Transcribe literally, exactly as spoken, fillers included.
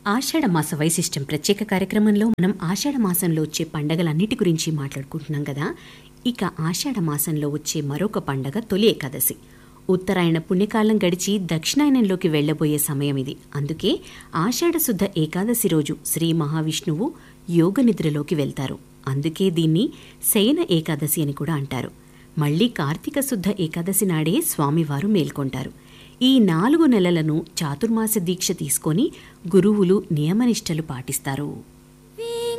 ఆషాఢ మాస వైశిష్టం ప్రత్యేక కార్యక్రమంలో మనం ఆషాఢ మాసంలో వచ్చే పండగలన్నిటి గురించి మాట్లాడుకుంటున్నాం కదా. ఇక ఆషాఢ మాసంలో వచ్చే మరొక పండగ తొలి ఏకాదశి. ఉత్తరాయణ పుణ్యకాలం గడిచి దక్షిణాయనంలోకి వెళ్లబోయే సమయం ఇది. అందుకే ఆషాఢ శుద్ధ ఏకాదశి రోజు శ్రీ మహావిష్ణువు యోగ నిద్రలోకి వెళ్తారు. అందుకే దీన్ని శయన ఏకాదశి అని కూడా అంటారు. మళ్లీ కార్తీక శుద్ధ ఏకాదశి నాడే స్వామివారు మేల్కొంటారు. ఈ నాలుగు నెలలను చాతుర్మాస దీక్ష తీసుకొని గురువులు నియమనిష్టలు పాటిస్తారు.